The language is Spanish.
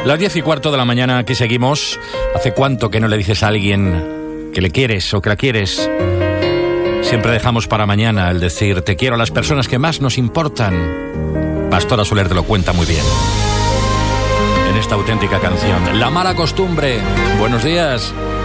Las 10:15 de la mañana, aquí seguimos. ¿Hace cuánto que no le dices a alguien que le quieres o que la quieres? Siempre dejamos para mañana el decir te quiero a las personas que más nos importan. Pastora Soler te lo cuenta muy bien en esta auténtica canción. La mala costumbre. Buenos días.